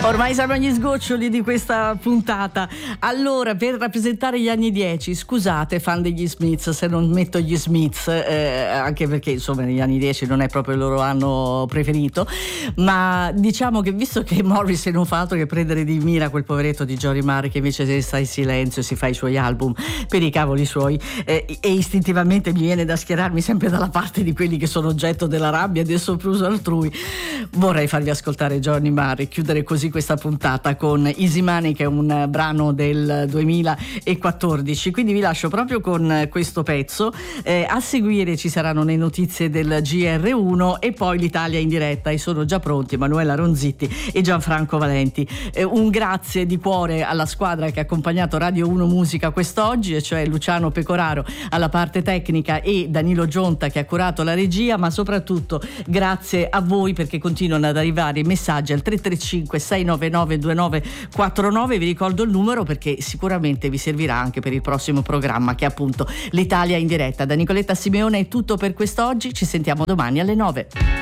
Ormai siamo agli sgoccioli di questa puntata. Allora, per rappresentare gli anni 10, scusate fan degli Smiths se non metto gli Smiths, anche perché insomma negli anni 10 non è proprio il loro anno preferito, ma diciamo che visto che Morrissey non fa altro che prendere di mira quel poveretto di Johnny Marr che invece si sta in silenzio e si fa i suoi album per i cavoli suoi, e istintivamente mi viene da schierarmi sempre dalla parte di quelli che sono oggetto della rabbia e del sopruso altrui, vorrei farvi ascoltare Johnny Marr e chiudere così questa puntata con Easy Money, che è un brano del 2014. Quindi vi lascio proprio con questo pezzo. A seguire ci saranno le notizie del GR1 e poi l'Italia in diretta, e sono già pronti Emanuela Ronzitti e Gianfranco Valenti. Un grazie di cuore alla squadra che ha accompagnato Radio 1 Musica quest'oggi, e cioè Luciano Pecoraro alla parte tecnica e Danilo Gionta che ha curato la regia, ma soprattutto grazie a voi perché continuano ad arrivare i messaggi al 335 699 2949. Vi ricordo il numero perché sicuramente vi servirà anche per il prossimo programma, che è appunto l'Italia in diretta. Da Nicoletta Simeone è tutto per quest'oggi, ci sentiamo domani alle 9.